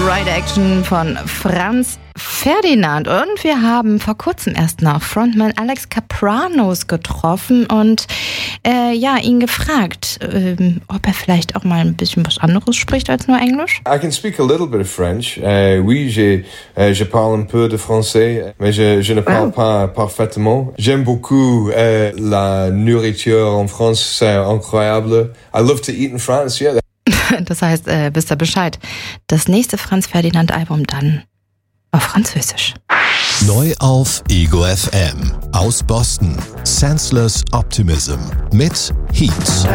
Right Action von Franz Ferdinand. Und wir haben vor kurzem erst noch Frontman Alex Kapranos getroffen und ihn gefragt, ob er vielleicht auch mal ein bisschen was anderes spricht als nur Englisch. I can speak a little bit of French. Oui, je parle un peu de français, mais je ne parle pas parfaitement. J'aime beaucoup la nourriture en France, c'est incroyable. I love to eat in France, yeah. Das heißt, wisst ihr Bescheid. Das nächste Franz Ferdinand-Album dann auf Französisch. Neu auf Ego FM. Aus Boston. Senseless Optimism mit Heat.